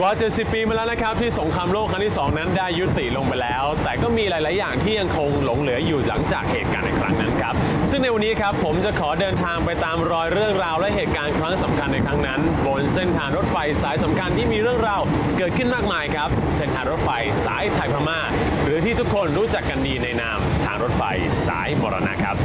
กว่า70 ปีมาแล้วนะครับที่สงครามโลกครั้งที่ 2 นั้นได้ยุติลงไปแล้ว แต่ก็มีหลาย ๆ อย่างที่ยังคงหลงเหลืออยู่หลังจากเหตุการณ์ในครั้งนั้นครับซึ่งในวันนี้ครับผมจะขอเดินทางไปตามรอยเรื่องราวและเหตุการณ์ครั้งสำคัญในครั้งนั้นบนเส้นทางรถไฟสายสำคัญที่มีเรื่องราวเกิดขึ้นมากมายครับเส้นทางรถไฟสายไทยพม่าหรือที่ทุกคนรู้จักกันดีในนามทางรถไฟสายมรณะครับ